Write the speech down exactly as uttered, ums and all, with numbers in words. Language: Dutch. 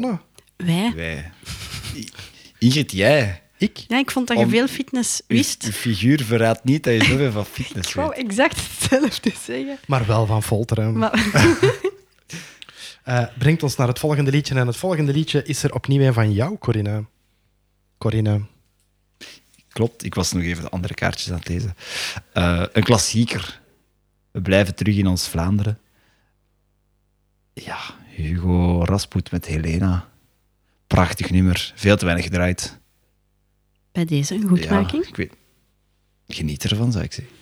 Nou, Wij. Wij. I- Ingrid, jij. ik? Ja, ik vond dat je Om- veel fitness Je wist. figuur verraadt niet dat je zoveel van Ik fitness wou weet. exact hetzelfde zeggen. Maar wel van Folteren. Maar Eh, brengt ons naar het volgende liedje. En het volgende liedje is er opnieuw een van jou, Corinne. Corinne. Klopt, ik was nog even de andere kaartjes aan het lezen. Eh, een klassieker. We blijven terug in ons Vlaanderen. Ja, Hugo Rasput met Helena. Prachtig nummer. Veel te weinig gedraaid. bij deze een goedmaking. Ja, ik weet... Geniet ervan, zou ik zeggen.